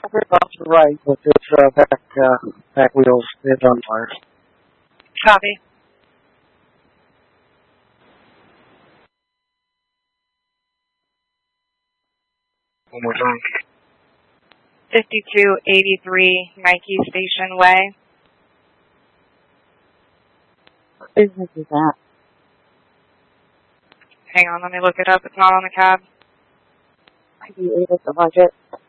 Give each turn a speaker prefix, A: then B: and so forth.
A: We're off to the right with this back wheels is on fire.
B: Copy.
C: One more time.
B: 5283 Nike Station Way.
D: What business is that?
B: Hang on, let me look it up. It's not on the cab.
D: Are you able to lodge it?